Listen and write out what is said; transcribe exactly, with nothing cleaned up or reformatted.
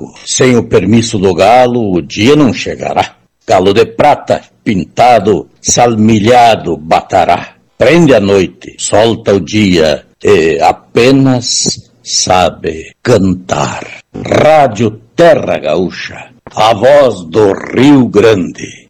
mago. Sem o permisso do galo, o dia não chegará. Galo de prata, pintado, salmilhado, batará. Prende a noite, solta o dia e apenas sabe cantar. Rádio Terra Gaúcha, a voz do Rio Grande.